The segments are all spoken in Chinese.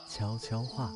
悄悄话。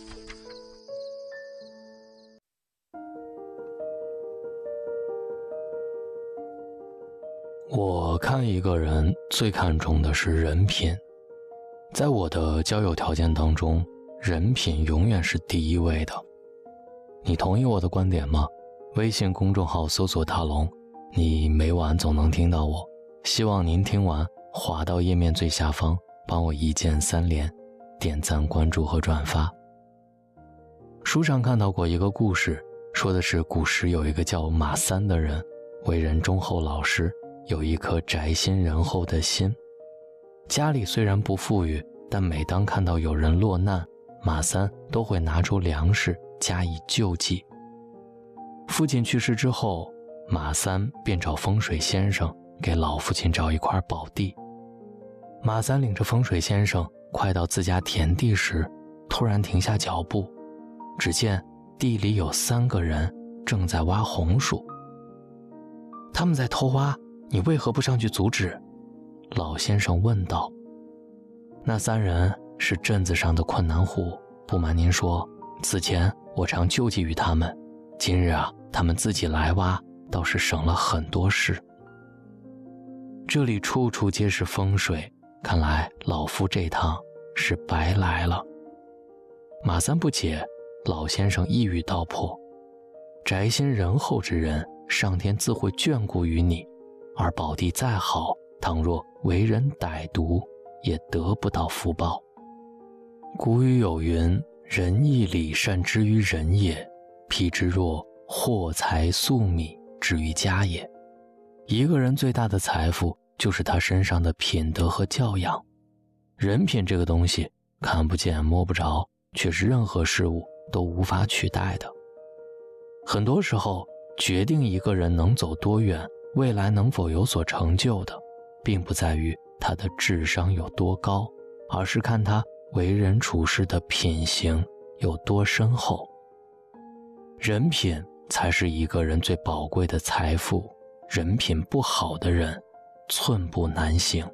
我看一个人最看重的是人品，在我的交友条件当中，人品永远是第一位的。你同意我的观点吗？微信公众号搜索大龙，你每晚总能听到我。希望您听完滑到页面最下方，帮我一键3连，点赞、关注和转发。书上看到过一个故事，说的是古时有一个叫马三的人，为人忠厚老实，有一颗宅心仁厚的心。家里虽然不富裕，但每当看到有人落难，马三都会拿出粮食加以救济。父亲去世之后，马三便找风水先生给老父亲找一块宝地。马三领着风水先生快到自家田地时，突然停下脚步，只见地里有3个人正在挖红薯。他们在偷挖，你为何不上去阻止？老先生问道。那3人是镇子上的困难户，不瞒您说，此前我常救济于他们，今日他们自己来挖，倒是省了很多事。这里处处皆是风水，看来老夫这趟是白来了。马三不解，老先生一语道破：宅心仁厚之人，上天自会眷顾于你，而宝地再好，倘若为人歹毒，也得不到福报。古语有云：仁义礼善之于人也，譬之若货财粟米之于家也。一个人最大的财富就是他身上的品德和教养。人品这个东西看不见摸不着，却是任何事物都无法取代的。很多时候，决定一个人能走多远，未来能否有所成就的，并不在于他的智商有多高，而是看他为人处事的品行有多深厚。人品才是一个人最宝贵的财富，人品不好的人寸步难行。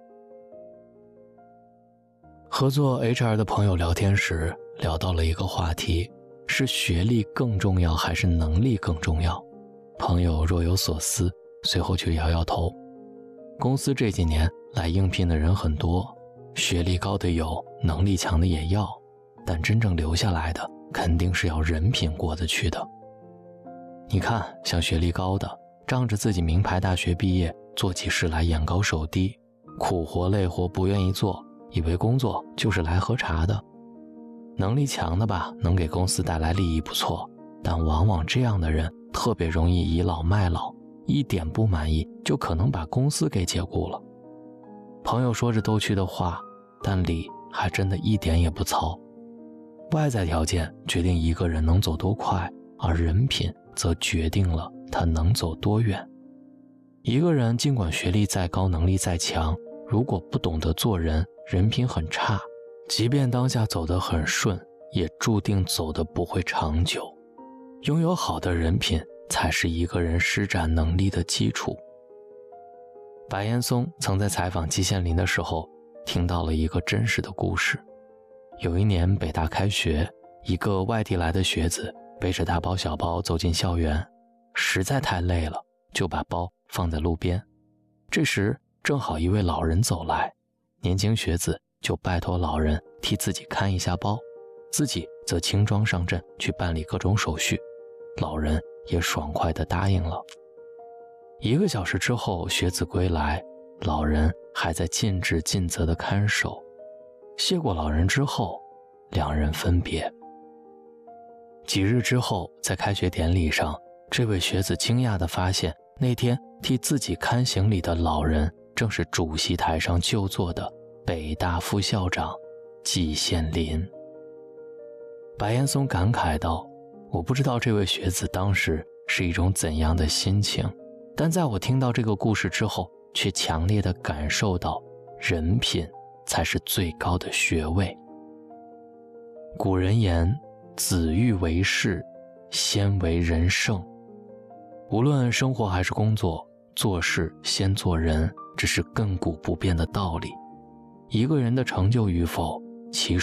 和做 HR 的朋友聊天时，聊到了一个话题，是学历更重要还是能力更重要？朋友若有所思，随后却摇摇头。公司这几年来应聘的人很多，学历高的有，能力强的也要，但真正留下来的肯定是要人品过得去的。你看，像学历高的，仗着自己名牌大学毕业，做起事来眼高手低，苦活累活不愿意做，以为工作就是来喝茶的。能力强的吧，能给公司带来利益不错，但往往这样的人特别容易倚老卖老，一点不满意就可能把公司给解雇了。朋友说着逗趣的话，但理还真的一点也不糙。外在条件决定一个人能走多快，而人品则决定了他能走多远。一个人尽管学历再高，能力再强，如果不懂得做人，人品很差，即便当下走得很顺，也注定走得不会长久。拥有好的人品才是一个人施展能力的基础。白岩松曾在采访季羡林的时候，听到了一个真实的故事。有一年北大开学，一个外地来的学子背着大包小包走进校园，实在太累了，就把包放在路边。这时正好一位老人走来，年轻学子就拜托老人替自己看一下包，自己则轻装上阵去办理各种手续。老人也爽快地答应了。1个小时之后，学子归来，老人还在尽职尽责地看守。谢过老人之后，2人分别。几日之后，在开学典礼上，这位学子惊讶地发现，那天替自己看行李的老人正是主席台上就坐的北大副校长季羡林。白岩松感慨道：我不知道这位学子当时是一种怎样的心情，但在我听到这个故事之后，却强烈地感受到人品才是最高的学位。古人言：子欲为士，先为人圣。无论生活还是工作，做事先做人，这是亘古不变的道理。一个人的成就与否，其实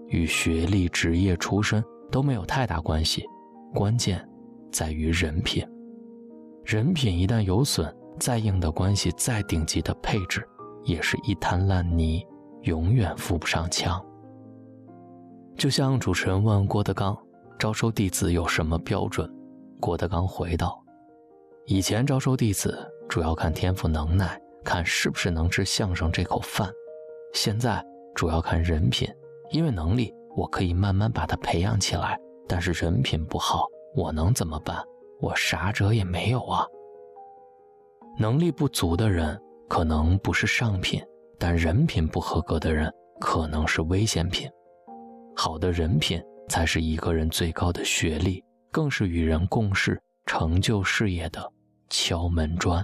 与学历、职业、出身都没有太大关系，关键在于人品。人品一旦有损，再硬的关系，再顶级的配置，也是一滩烂泥，永远扶不上墙。就像主持人问郭德纲，招收弟子有什么标准？郭德纲回道，以前招收弟子主要看天赋能耐，看是不是能吃相声这口饭，现在主要看人品，因为能力我可以慢慢把它培养起来，但是人品不好，我能怎么办？我啥辙也没有啊。能力不足的人可能不是上品，但人品不合格的人可能是危险品。好的人品才是一个人最高的学历，更是与人共事、成就事业的敲门砖。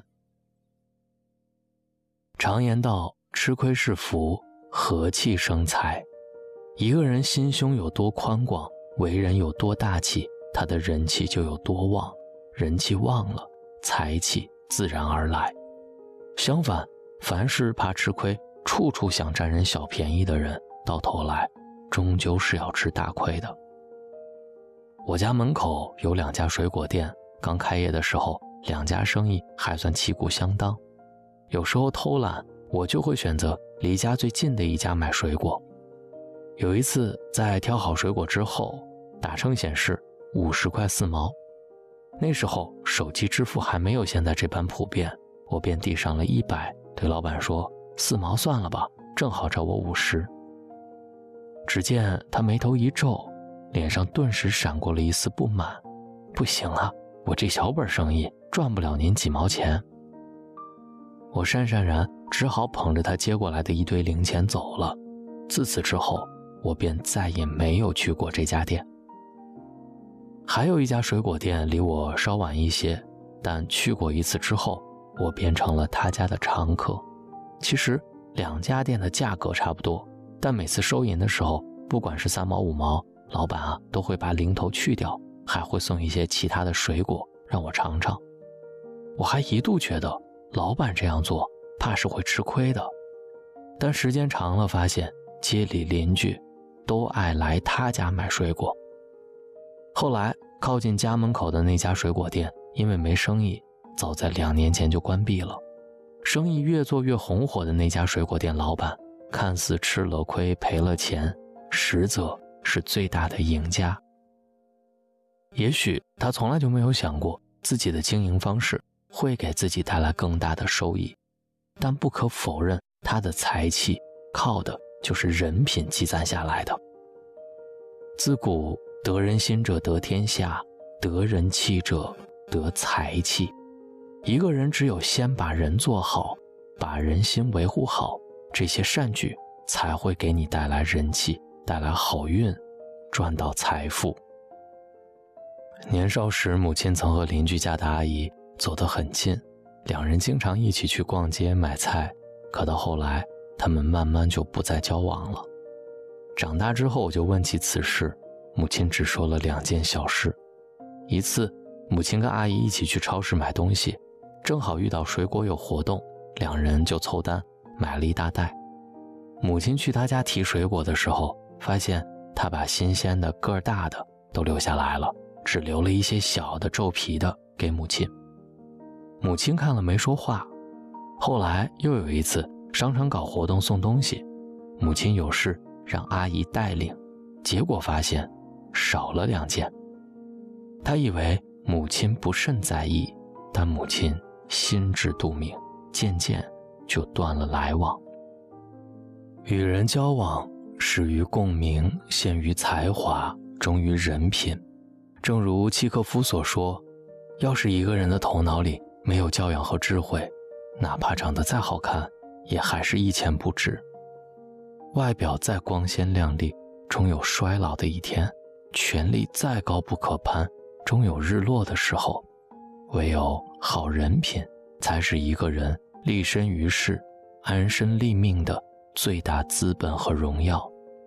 常言道，吃亏是福，和气生财。一个人心胸有多宽广，为人有多大气，他的人气就有多旺，人气旺了，财气自然而来。相反，凡是怕吃亏，处处想占人小便宜的人，到头来终究是要吃大亏的。我家门口有2家水果店，刚开业的时候，2家生意还算旗鼓相当。有时候偷懒，我就会选择离家最近的一家买水果。有一次在挑好水果之后，打称显示50块4毛。那时候手机支付还没有现在这般普遍，我便递上了100，对老板说4毛算了吧，正好找我50。只见他眉头一皱，脸上顿时闪过了一丝不满。不行啊，我这小本生意赚不了您几毛钱。我讪讪然，只好捧着他接过来的一堆零钱走了。自此之后，我便再也没有去过这家店。还有一家水果店离我稍晚一些，但去过一次之后，我变成了他家的常客。其实2家店的价格差不多，但每次收银的时候，不管是3毛5毛，老板都会把零头去掉，还会送一些其他的水果让我尝尝。我还一度觉得老板这样做怕是会吃亏的，但时间长了发现街里邻居都爱来他家买水果。后来靠近家门口的那家水果店因为没生意，早在2年前就关闭了。生意越做越红火的那家水果店老板，看似吃了亏赔了钱，实则是最大的赢家。也许他从来就没有想过自己的经营方式会给自己带来更大的收益，但不可否认，他的财气靠的就是人品积攒下来的。自古得人心者得天下，得人气者得财气。一个人只有先把人做好，把人心维护好，这些善举才会给你带来人气，带来好运，赚到财富。年少时，母亲曾和邻居家的阿姨走得很近，2人经常一起去逛街买菜，可到后来他们慢慢就不再交往了。长大之后我就问起此事，母亲只说了2件小事。一次，母亲跟阿姨一起去超市买东西，正好遇到水果有活动，2人就凑单买了一大袋。母亲去她家提水果的时候，发现她把新鲜的个儿大的都留下来了，只留了一些小的皱皮的给母亲。母亲看了没说话。后来又有一次商场搞活动送东西，母亲有事让阿姨带领，结果发现少了2件。她以为母亲不甚在意，但母亲心知肚明，渐渐就断了来往。与人交往，始于共鸣，陷于才华，忠于人品。正如契诃夫所说，要是一个人的头脑里没有教养和智慧，哪怕长得再好看，也还是一钱不值。外表再光鲜亮丽，终有衰老的一天；权力再高不可攀，终有日落的时候。唯有好人品，才是一个人立身于世、安身立命的最大资本和荣耀。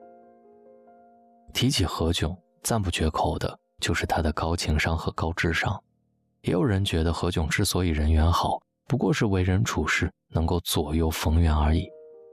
提起何炅，赞不绝口的就是他的高情商和高智商。也有人觉得何炅之所以人缘好，不过是为人处事能够左右逢源而已。